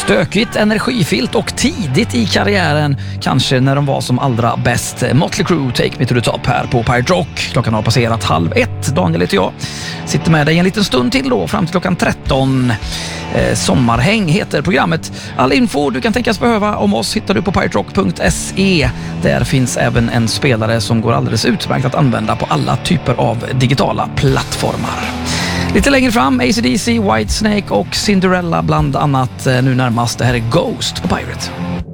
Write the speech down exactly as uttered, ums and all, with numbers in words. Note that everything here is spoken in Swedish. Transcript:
Stökigt, energifyllt och tidigt i karriären, kanske när de var som allra bäst. Motley Crue, Take Me to the Top här på Pirate Rock. Klockan har passerat halv ett. Daniel heter jag. Sitter med dig en liten stund till då, fram till klockan tretton. Eh, sommarhäng heter programmet. All info du kan tänkas behöva om oss hittar du på pirate rock punkt se. Där finns även en spelare som går alldeles utmärkt att använda på alla typer av digitala plattformar. Lite längre fram, A C D C, Whitesnake och Cinderella bland annat. Nu närmast, det här är Ghost på Pirate.